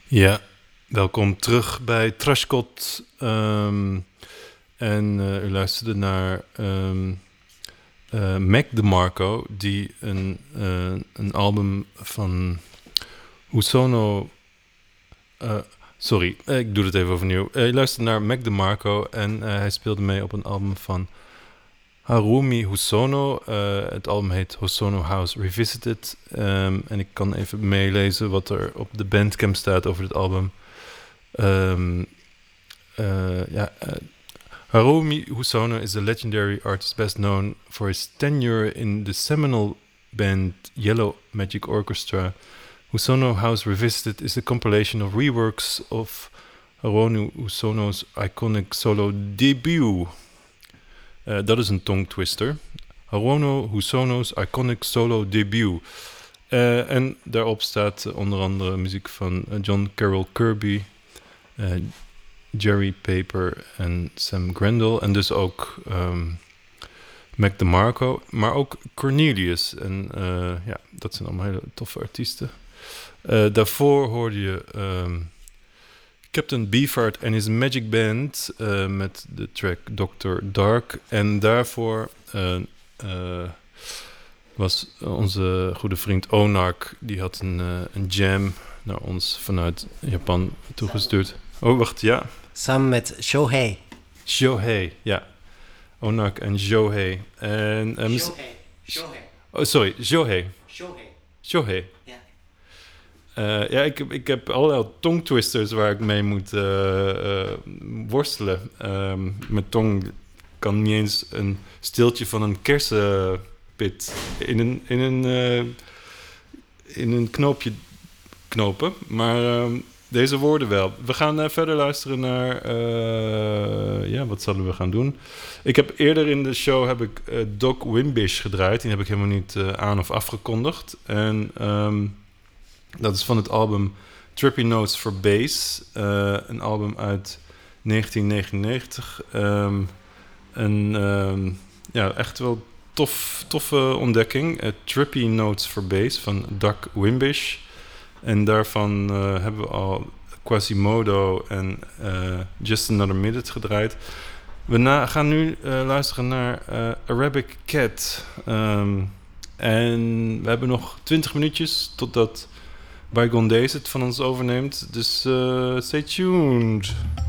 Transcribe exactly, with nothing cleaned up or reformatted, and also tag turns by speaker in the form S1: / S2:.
S1: Ja, welkom terug bij Trashcot. Um, en uh, u luisterde naar um, uh, Mac DeMarco, die een, uh, een album van Hosono... Uh, sorry, ik doe het even overnieuw. Uh, u luisterde naar Mac DeMarco en uh, hij speelde mee op een album van Harumi Hosono. Uh, het album heet Hosono House Revisited. Um, en ik kan even meelezen wat er op de Bandcamp staat over het album. Um, uh, ja, uh, Harumi Hosono is a legendary artist best known for his tenure in the seminal band Yellow Magic Orchestra. Hosono House Revisited is a compilation of reworks of Harumi Hosono's iconic solo debut. Uh, dat is een tongue twister. Harumi Hosono's iconic solo debut. Uh, en daarop staat uh, onder andere muziek van uh, John Carroll Kirby, uh, Jerry Paper en Sam Grendel. En dus ook um, Mac DeMarco, maar ook Cornelius. En uh, ja, dat zijn allemaal hele toffe artiesten. Uh, daarvoor hoorde je um, Captain Beefheart en his Magic Band uh, met de track doctor Dark. En daarvoor uh, uh, was onze goede vriend Onark, die had een, uh, een jam naar ons vanuit Japan toegestuurd. Oh, wacht, ja.
S2: Samen met Shohei.
S1: Shohei, ja. Onark en Shohei. En, uh, mis-
S2: Shohei. Shohei.
S1: Oh, sorry, Shohei.
S2: Shohei.
S1: Shohei.
S2: Ja.
S1: Uh, ja, ik, ik heb allerlei tongue twisters waar ik mee moet uh, uh, worstelen. Um, mijn tong kan niet eens een steeltje van een kersenpit in een, in een, uh, in een knoopje knopen. Maar uh, deze woorden wel. We gaan uh, verder luisteren naar... Uh, ja, wat zullen we gaan doen? Ik heb eerder in de show heb ik uh, Doc Wimbish gedraaid. Die heb ik helemaal niet uh, aan of afgekondigd. En... Um, dat is van het album Trippy Notes for Bass. Uh, een album uit negentien negenennegentig. Um, een um, ja, echt wel tof, toffe ontdekking. Uh, Trippy Notes for Bass van Doc Wimbish. En daarvan uh, hebben we al Quasimodo en uh, Just Another Minute gedraaid. We na- gaan nu uh, luisteren naar uh, Arabic Cat. Um, en we hebben nog twintig minuutjes totdat... Bygone Days het van ons overneemt. Dus uh, stay tuned.